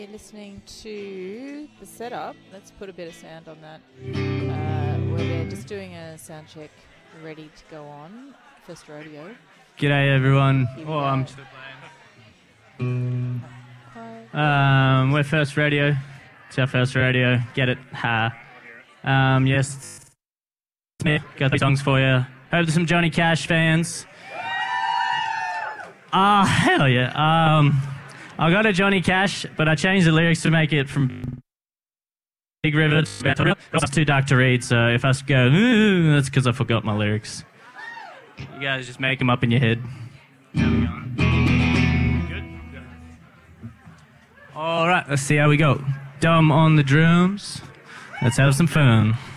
You're listening to the setup. Let's put a bit of sound on that. Where they're just doing a sound check, ready to go on. First Rodeo. G'day everyone. I'm still playing. We're First Radio. It's our first radio. Get it? Ha. Yes. Got 3 songs for you. Hope there's some Johnny Cash fans. Hell yeah. I got a Johnny Cash, but I changed the lyrics to make it from Big River to it's too dark to read, so if I go, ooh, that's because I forgot my lyrics. You guys just make them up in your head. How we going? Good? All right, let's see how we go. Dom on the drums. Let's have some fun.